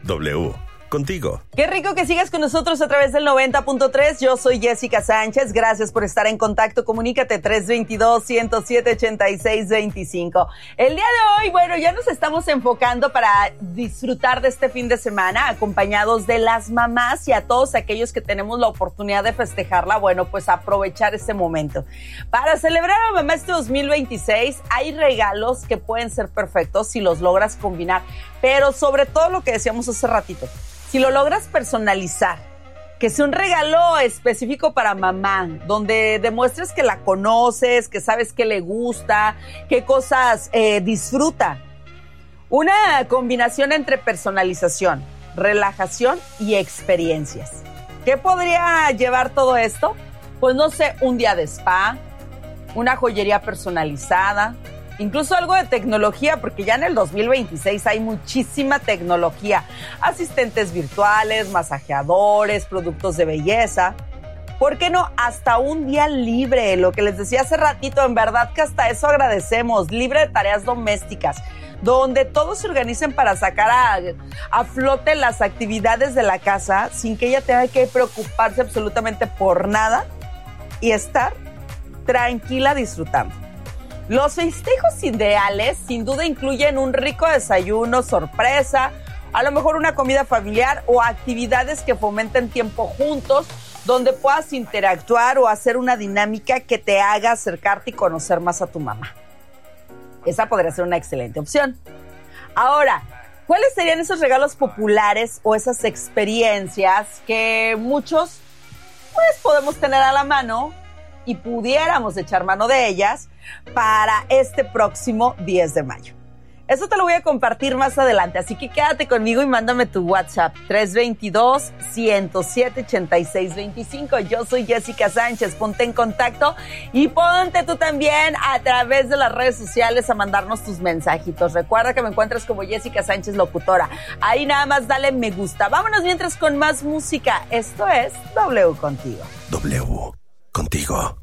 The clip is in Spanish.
W, contigo. Qué rico que sigas con nosotros a través del 90.3. Yo soy Jessica Sánchez. Gracias por estar en contacto. Comunícate 322-107-8625. El día de hoy, bueno, ya nos estamos enfocando para disfrutar de este fin de semana acompañados de las mamás y a todos aquellos que tenemos la oportunidad de festejarla. Bueno, pues aprovechar este momento. Para celebrar a mamá este 2026 hay regalos que pueden ser perfectos si los logras combinar. Pero sobre todo lo que decíamos hace ratito, si lo logras personalizar, que sea un regalo específico para mamá, donde demuestres que la conoces, que sabes qué le gusta, qué cosas disfruta. Una combinación entre personalización, relajación y experiencias. ¿Qué podría llevar todo esto? Pues no sé, un día de spa, una joyería personalizada, incluso algo de tecnología, porque ya en el 2026 hay muchísima tecnología. Asistentes virtuales, masajeadores, productos de belleza. ¿Por qué no? Hasta un día libre, lo que les decía hace ratito, en verdad que hasta eso agradecemos, libre de tareas domésticas, donde todos se organicen para sacar a flote las actividades de la casa sin que ella tenga que preocuparse absolutamente por nada y estar tranquila disfrutando. Los festejos ideales sin duda incluyen un rico desayuno, sorpresa, a lo mejor una comida familiar o actividades que fomenten tiempo juntos, donde puedas interactuar o hacer una dinámica que te haga acercarte y conocer más a tu mamá. Esa podría ser una excelente opción. Ahora, ¿cuáles serían esos regalos populares o esas experiencias que muchos pues podemos tener a la mano y pudiéramos echar mano de ellas para este próximo 10 de mayo? Eso te lo voy a compartir más adelante, así que quédate conmigo y mándame tu WhatsApp 322-107-8625. Yo soy Jessica Sánchez, ponte en contacto y ponte tú también a través de las redes sociales a mandarnos tus mensajitos. Recuerda que me encuentras como Jessica Sánchez Locutora. Ahí nada más dale me gusta. Vámonos mientras con más música. Esto es W Contigo. W, contigo.